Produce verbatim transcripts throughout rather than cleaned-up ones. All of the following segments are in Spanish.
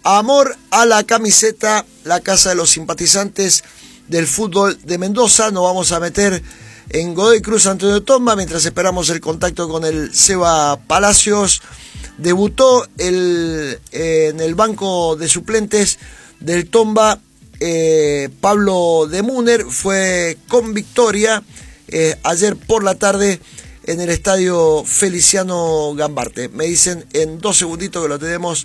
Amor a la camiseta, la casa de los simpatizantes del fútbol de Mendoza. Nos vamos a meter en Godoy Cruz Antonio Tomba mientras esperamos el contacto con el Seba Palacios. Debutó el, eh, en el banco de suplentes del Tomba eh, Pablo de Muner. Fue con victoria eh, ayer por la tarde en el estadio Feliciano Gambarte. Me dicen en dos segunditos que lo tenemos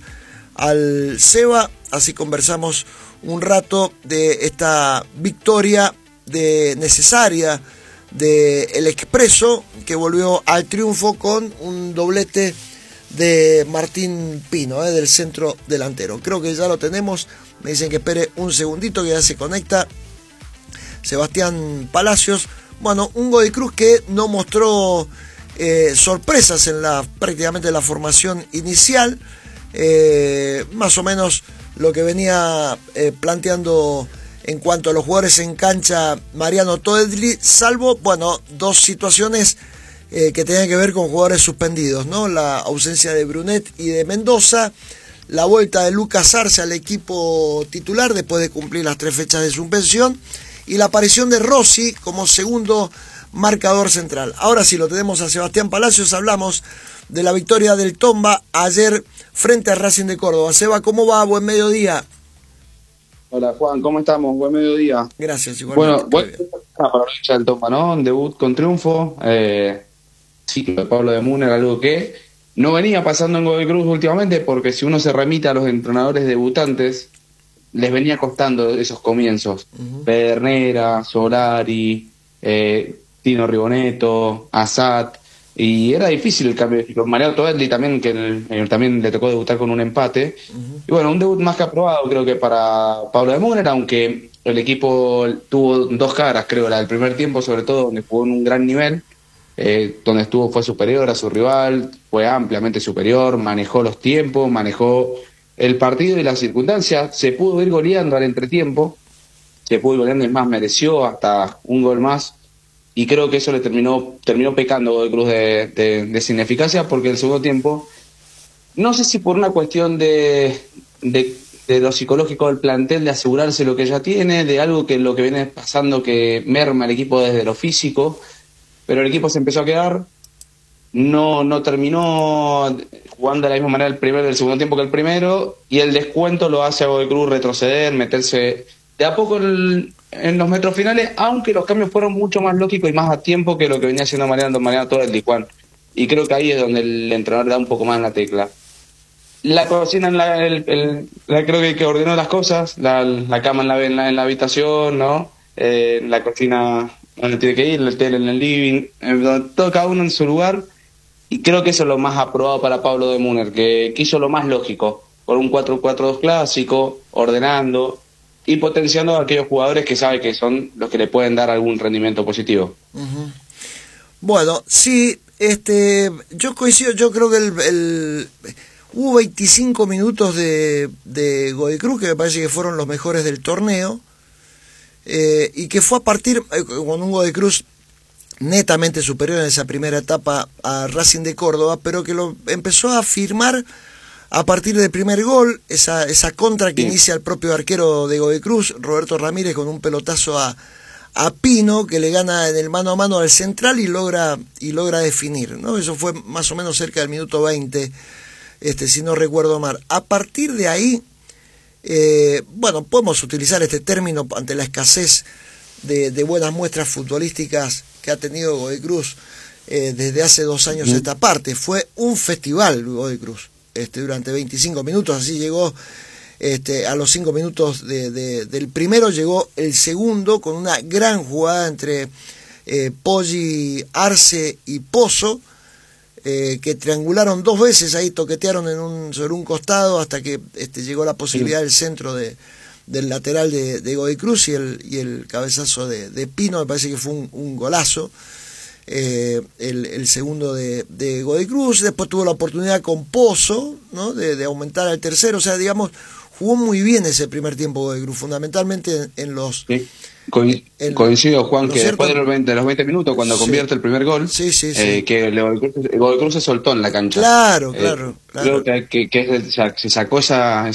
al Seba, así conversamos un rato de esta victoria de necesaria de El Expreso, que volvió al triunfo con un doblete de Martín Pino, eh, del centro delantero. Creo que ya lo tenemos. Me dicen que espere un segundito, que ya se conecta Sebastián Palacios. Bueno, un Godoy Cruz que no mostró eh, sorpresas en la prácticamente la formación inicial. Eh, más o menos lo que venía eh, planteando en cuanto a los jugadores en cancha Mariano Toedli, salvo, bueno, dos situaciones eh, que tenían que ver con jugadores suspendidos, ¿no? La ausencia de Brunet y de Mendoza, la vuelta de Lucas Arce al equipo titular después de cumplir las tres fechas de suspensión, y la aparición de Rossi como segundo marcador central. Ahora sí lo tenemos a Sebastián Palacios. Hablamos de la victoria del Tomba ayer frente a Racing de Córdoba. Seba, ¿cómo va? Buen mediodía. Hola Juan, ¿cómo estamos? Buen mediodía. Gracias, igualmente. Bueno, bueno, para la hincha del Tomba, ¿no? Un debut con triunfo. Eh, sí, lo de Pablo de Muner, algo que no venía pasando en Godoy Cruz últimamente, porque si uno se remite a los entrenadores debutantes, les venía costando esos comienzos. Uh-huh. Pedernera, Solari, eh, Tino Riboneto, Asad, y era difícil el cambio de ciclo. Mariano Toedli también, que el, eh, también le tocó debutar con un empate. Uh-huh. Y bueno, un debut más que aprobado creo que para Pablo de Muner, aunque el equipo tuvo dos caras, creo, la del primer tiempo sobre todo, donde jugó en un gran nivel, eh, donde estuvo fue superior a su rival, fue ampliamente superior, manejó los tiempos, manejó el partido y las circunstancias, se pudo ir goleando al entretiempo, se pudo ir goleando, y más mereció hasta un gol más. Y creo que eso le terminó terminó pecando Godoy Cruz de, de, de esa ineficacia, porque el segundo tiempo, no sé si por una cuestión de, de, de lo psicológico del plantel, de asegurarse lo que ya tiene, de algo que lo que viene pasando que merma el equipo desde lo físico, pero el equipo se empezó a quedar, no, no terminó jugando de la misma manera el primero del segundo tiempo que el primero, y el descuento lo hace a Godoy Cruz retroceder, meterse de a poco el, en los metros finales, aunque los cambios fueron mucho más lógicos y más a tiempo que lo que venía haciendo Mariano, Mariano todo el Licuán. Y creo que ahí es donde el entrenador da un poco más en la tecla. La cocina, en la, el, el, la creo que, que ordenó las cosas, la, la cama en la, en la, en la habitación, ¿no? Eh, la cocina donde tiene que ir, el tele en el living, eh, todo cada uno en su lugar. Y creo que eso es lo más aprobado para Pablo de Muner, que, que hizo lo más lógico, por un cuatro cuatro dos clásico, ordenando y potenciando a aquellos jugadores que sabe que son los que le pueden dar algún rendimiento positivo. Uh-huh. Bueno, sí, este, yo coincido, yo creo que el, el hubo veinticinco minutos de, de Godoy Cruz que me parece que fueron los mejores del torneo, eh, y que fue a partir, eh, con un Godoy Cruz netamente superior en esa primera etapa a Racing de Córdoba, pero que lo empezó a firmar a partir del primer gol, esa, esa contra que sí. inicia el propio arquero de Godoy Cruz, Roberto Ramírez, con un pelotazo a, a Pino, que le gana en el mano a mano al central y logra y logra definir, ¿no? Eso fue más o menos cerca del minuto veinte, este, si no recuerdo mal. A partir de ahí, eh, bueno, podemos utilizar este término ante la escasez de, de buenas muestras futbolísticas que ha tenido Godoy Cruz eh, desde hace dos años esta parte. Fue un festival Godoy Cruz. Este, durante veinticinco minutos, así llegó este, a los cinco minutos de, de, del primero, llegó el segundo con una gran jugada entre eh, Poggi, Arce y Pozo, eh, que triangularon dos veces, ahí toquetearon en un, sobre un costado hasta que este, llegó la posibilidad del centro de, del lateral de, de Godoy Cruz y el, y el cabezazo de, de Pino. Me parece que fue un, un golazo. Eh, el, el segundo de, de Godoy Cruz. Después tuvo la oportunidad con Pozo, ¿no? de, de aumentar al tercero. O sea, digamos, jugó muy bien ese primer tiempo Godoy Cruz, fundamentalmente en, en los... Sí. Coin, en, coincido, Juan, que después de los, veinte, de los veinte minutos, cuando sí. convierte el primer gol, sí, sí, sí. Eh, que Godoy Cruz, Godoy Cruz se soltó en la cancha. Claro, claro. Eh, claro. Creo que, que, que es, o sea, se sacó esa...